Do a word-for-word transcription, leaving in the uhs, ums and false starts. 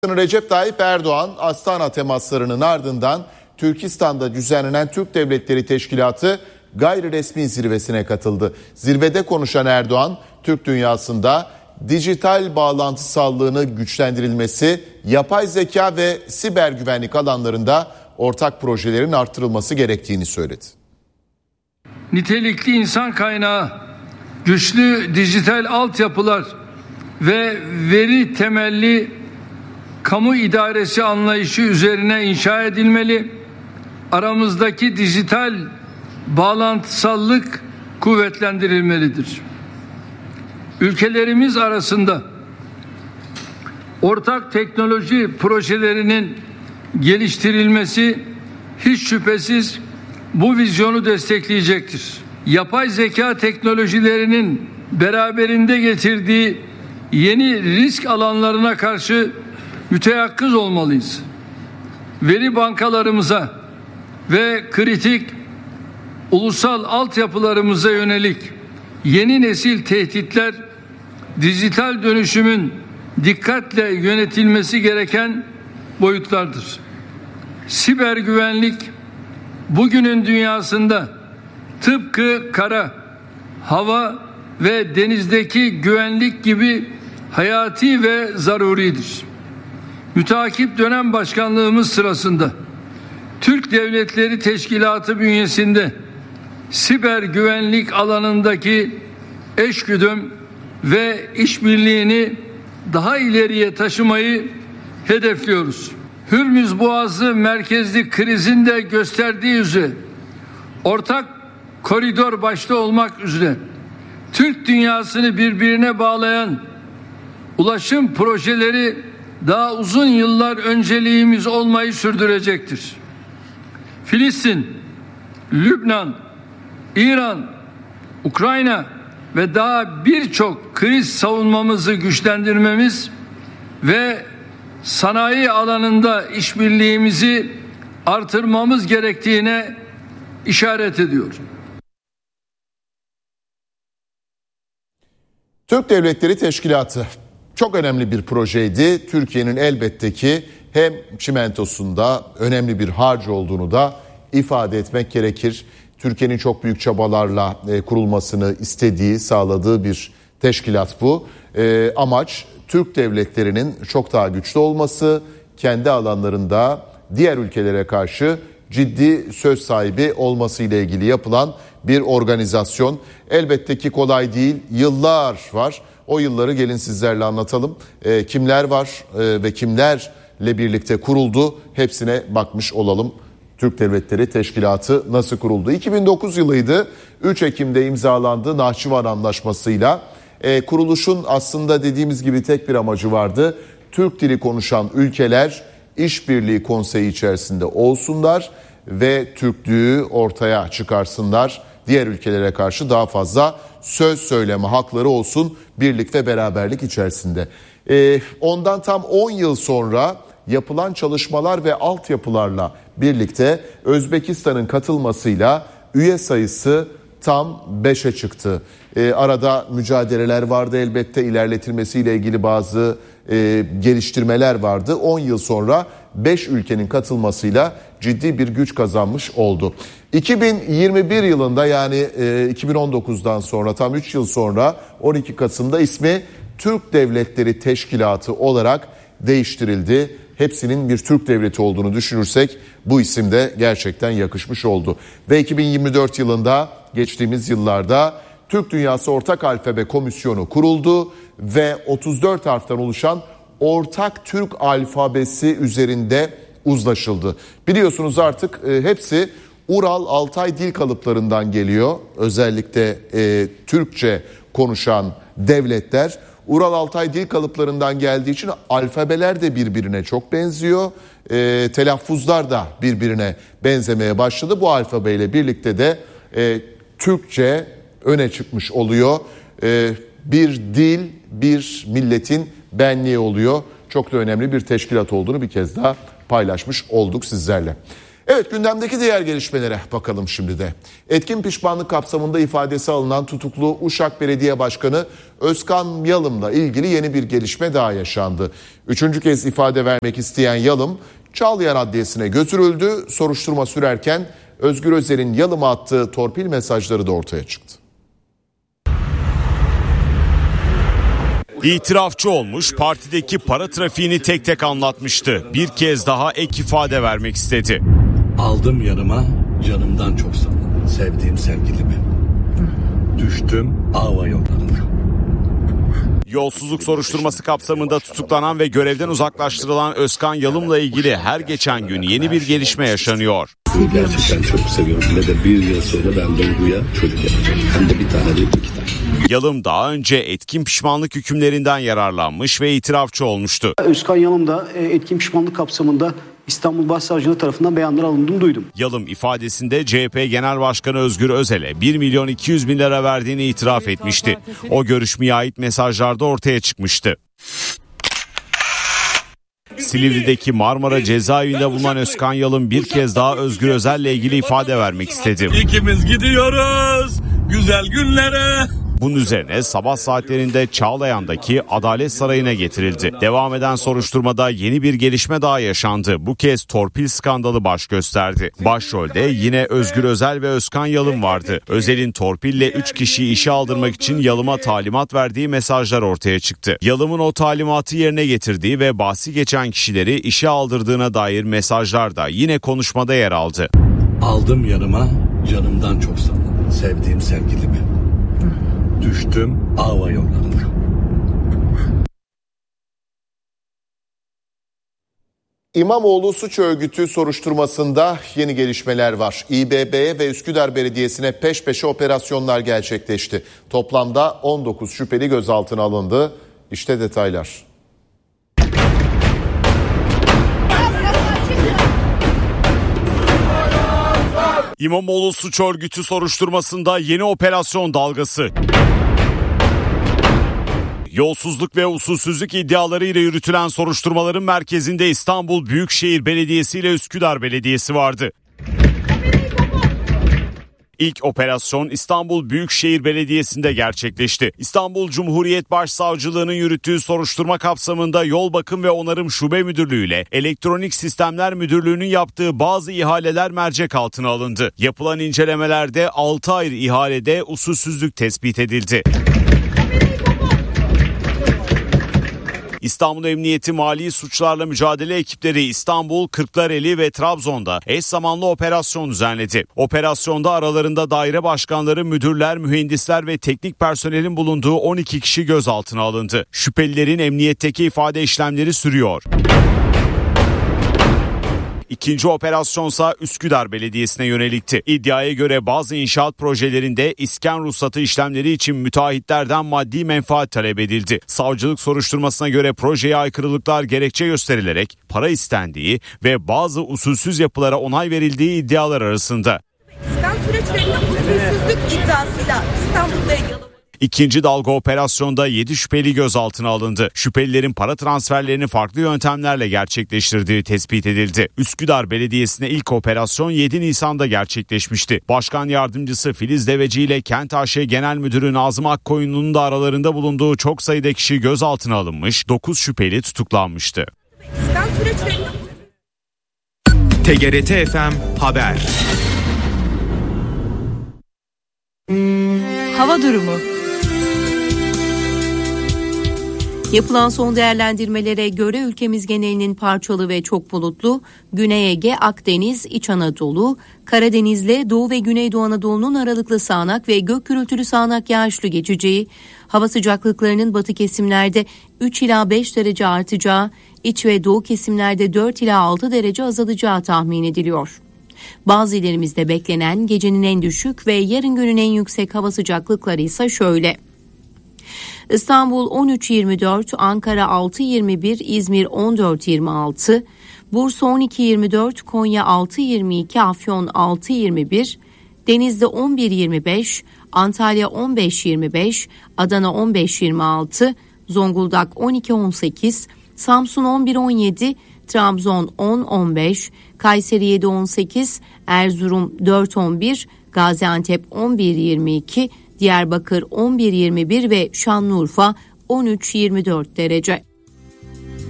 Recep Tayyip Erdoğan, Astana temaslarının ardından Türkistan'da düzenlenen Türk Devletleri Teşkilatı gayri resmi zirvesine katıldı. Zirvede konuşan Erdoğan, Türk dünyasında dijital bağlantısallığını güçlendirilmesi, yapay zeka ve siber güvenlik alanlarında ortak projelerin artırılması gerektiğini söyledi. Nitelikli insan kaynağı, güçlü dijital altyapılar ve veri temelli kamu idaresi anlayışı üzerine inşa edilmeli. Aramızdaki dijital bağlantısallık kuvvetlendirilmelidir. Ülkelerimiz arasında ortak teknoloji projelerinin geliştirilmesi hiç şüphesiz bu vizyonu destekleyecektir. Yapay zeka teknolojilerinin beraberinde getirdiği yeni risk alanlarına karşı müteyakkız olmalıyız. Veri bankalarımıza ve kritik ulusal altyapılarımıza yönelik yeni nesil tehditler, dijital dönüşümün dikkatle yönetilmesi gereken boyutlardır. Siber güvenlik bugünün dünyasında tıpkı kara, hava ve denizdeki güvenlik gibi hayati ve zaruridir. Müteakip dönem başkanlığımız sırasında Türk Devletleri Teşkilatı bünyesinde siber güvenlik alanındaki eşgüdüm ve işbirliğini daha ileriye taşımayı hedefliyoruz. Hürmüz Boğazı merkezli krizin de gösterdiği üzere ortak koridor başta olmak üzere Türk dünyasını birbirine bağlayan ulaşım projeleri daha uzun yıllar önceliğimiz olmayı sürdürecektir. Filistin, Lübnan, İran, Ukrayna ve daha birçok kriz savunmamızı güçlendirmemiz ve sanayi alanında işbirliğimizi artırmamız gerektiğine işaret ediyor. Türk Devletleri Teşkilatı çok önemli bir projeydi. Türkiye'nin elbette ki hem çimentosunda önemli bir harcı olduğunu da ifade etmek gerekir. Türkiye'nin çok büyük çabalarla e, kurulmasını istediği, sağladığı bir teşkilat bu. E, amaç Türk devletlerinin çok daha güçlü olması, kendi alanlarında diğer ülkelere karşı ciddi söz sahibi olması ile ilgili yapılan bir organizasyon. Elbette ki kolay değil, yıllar var. O yılları gelin sizlerle anlatalım. E, kimler var e, ve kimlerle birlikte kuruldu, hepsine bakmış olalım. Türk Devletleri Teşkilatı nasıl kuruldu? iki bin dokuz yılıydı. üç Ekim'de imzalandı Nahçıvan Anlaşması'yla. E, kuruluşun aslında dediğimiz gibi tek bir amacı vardı. Türk dili konuşan ülkeler işbirliği konseyi içerisinde olsunlar ve Türklüğü ortaya çıkarsınlar. Diğer ülkelere karşı daha fazla söz söyleme hakları olsun birlik ve beraberlik içerisinde. E, ondan tam on yıl sonra yapılan çalışmalar ve altyapılarla birlikte Özbekistan'ın katılmasıyla üye sayısı tam beşe çıktı. E, arada mücadeleler vardı elbette, ilerletilmesiyle ilgili bazı e, geliştirmeler vardı. on yıl sonra beş ülkenin katılmasıyla ciddi bir güç kazanmış oldu. iki bin yirmi bir yılında yani e, iki bin on dokuzdan sonra tam üç yıl sonra on iki Kasım'da ismi Türk Devletleri Teşkilatı olarak değiştirildi. Hepsinin bir Türk devleti olduğunu düşünürsek bu isim de gerçekten yakışmış oldu. Ve iki bin yirmi dört yılında geçtiğimiz yıllarda Türk Dünyası Ortak Alfabe Komisyonu kuruldu ve otuz dört harften oluşan Ortak Türk Alfabesi üzerinde uzlaşıldı. Biliyorsunuz artık e, hepsi Ural Altay dil kalıplarından geliyor. Özellikle e, Türkçe konuşan devletler Ural Altay dil kalıplarından geldiği için alfabeler de birbirine çok benziyor. E, telaffuzlar da birbirine benzemeye başladı. Bu alfabeyle birlikte de e, Türkçe öne çıkmış oluyor. E, bir dil, bir milletin benliği oluyor. Çok da önemli bir teşkilat olduğunu bir kez daha paylaşmış olduk sizlerle. Evet, gündemdeki diğer gelişmelere bakalım şimdi de. Etkin pişmanlık kapsamında ifadesi alınan tutuklu Uşak Belediye Başkanı Özkan Yalım'la ilgili yeni bir gelişme daha yaşandı. Üçüncü kez ifade vermek isteyen Yalım, Çağlayan Adliyesi'ne götürüldü. Soruşturma sürerken Özgür Özel'in Yalım'a attığı torpil mesajları da ortaya çıktı. İtirafçı olmuş, partideki para trafiğini tek tek anlatmıştı. Bir kez daha ek ifade vermek istedi. Aldım yanıma canımdan çok sevdiğim sevgilimi. Düştüm ava yollarına. Yolsuzluk soruşturması kapsamında tutuklanan ve görevden uzaklaştırılan Özkan Yalım'la ilgili her geçen gün yeni bir gelişme yaşanıyor. Gerçekten çok seviyorum ve de bir yıl sonra ben Duygu'ya çocuk yapacağım. Hem de bir tane değil iki tane. Yalım daha önce etkin pişmanlık hükümlerinden yararlanmış ve itirafçı olmuştu. Özkan Yalım da etkin pişmanlık kapsamında İstanbul Başsavcılığı tarafından beyanlar alındığını duydum. Yalım ifadesinde C H P Genel Başkanı Özgür Özel'e bir milyon iki yüz bin lira verdiğini itiraf etmişti. O görüşmeye ait mesajlarda ortaya çıkmıştı. Silivri'deki Marmara cezaevinde bulunan Özkan Yalım bir kez daha Özgür Özel'le ilgili ifade vermek istedi. İkimiz gidiyoruz güzel günlere. Bunun üzerine sabah saatlerinde Çağlayan'daki Adalet Sarayı'na getirildi. Devam eden soruşturmada yeni bir gelişme daha yaşandı. Bu kez torpil skandalı baş gösterdi. Başrolde yine Özgür Özel ve Özkan Yalım vardı. Özel'in torpille üç kişiyi işe aldırmak için Yalım'a talimat verdiği mesajlar ortaya çıktı. Yalım'ın o talimatı yerine getirdiği ve bahsi geçen kişileri işe aldırdığına dair mesajlar da yine konuşmada yer aldı. Aldım yanıma canımdan çok sevdiğim sevgilimi. Düştüm ava yollarına. İmamoğlu suç örgütü soruşturmasında yeni gelişmeler var. İBB'ye ve Üsküdar Belediyesi'ne peş peşe operasyonlar gerçekleşti. Toplamda on dokuz şüpheli gözaltına alındı. İşte detaylar. İmamoğlu suç örgütü soruşturmasında yeni operasyon dalgası. Yolsuzluk ve usulsüzlük iddialarıyla yürütülen soruşturmaların merkezinde İstanbul Büyükşehir Belediyesi ile Üsküdar Belediyesi vardı. İlk operasyon İstanbul Büyükşehir Belediyesi'nde gerçekleşti. İstanbul Cumhuriyet Başsavcılığı'nın yürüttüğü soruşturma kapsamında Yol Bakım ve Onarım Şube Müdürlüğü ile Elektronik Sistemler Müdürlüğü'nün yaptığı bazı ihaleler mercek altına alındı. Yapılan incelemelerde altı ayrı ihalede usulsüzlük tespit edildi. İstanbul Emniyeti Mali Suçlarla Mücadele ekipleri İstanbul, Kırklareli ve Trabzon'da eş zamanlı operasyon düzenledi. Operasyonda aralarında daire başkanları, müdürler, mühendisler ve teknik personelin bulunduğu on iki kişi gözaltına alındı. Şüphelilerin emniyetteki ifade işlemleri sürüyor. İkinci operasyonsa Üsküdar Belediyesi'ne yönelikti. İddiaya göre bazı inşaat projelerinde iskan ruhsatı işlemleri için müteahhitlerden maddi menfaat talep edildi. Savcılık soruşturmasına göre projeye aykırılıklar gerekçe gösterilerek para istendiği ve bazı usulsüz yapılara onay verildiği iddialar arasında. İskan süreçlerinde usulsüzlük iddiasıyla İstanbul'da ilgili. İkinci dalga operasyonda yedi şüpheli gözaltına alındı. Şüphelilerin para transferlerini farklı yöntemlerle gerçekleştirdiği tespit edildi. Üsküdar Belediyesi'ne ilk operasyon yedi Nisan'da gerçekleşmişti. Başkan Yardımcısı Filiz Deveci ile Kent A Ş Genel Müdürü Nazım Akkoyunlu'nun da aralarında bulunduğu çok sayıda kişi gözaltına alınmış, dokuz şüpheli tutuklanmıştı. İskan süreçlerinde... T G R T F M Haber. Hava durumu. Yapılan son değerlendirmelere göre ülkemiz genelinin parçalı ve çok bulutlu, Güney Ege, Akdeniz, İç Anadolu, Karadeniz'le Doğu ve Güneydoğu Anadolu'nun aralıklı sağanak ve gök gürültülü sağanak yağışlı geçeceği, hava sıcaklıklarının batı kesimlerde üç ila beş derece artacağı, iç ve doğu kesimlerde dört ila altı derece azalacağı tahmin ediliyor. Bazı illerimizde beklenen gecenin en düşük ve yarın günün en yüksek hava sıcaklıkları ise şöyle. İstanbul on üç yirmi dört, Ankara altı yirmi bir, İzmir on dört yirmi altı, Bursa on iki yirmi dört, Konya altı yirmi iki, Afyon altı yirmi bir, Denizli on bir yirmi beş, Antalya on beş yirmi beş, Adana on beş yirmi altı, Zonguldak on iki on sekiz, Samsun on bir on yedi, Trabzon on on beş, Kayseri yedi on sekiz, Erzurum dört on bir, Gaziantep on bir yirmi iki, Diyarbakır on bir yirmi bir ve Şanlıurfa on üç yirmi dört derece.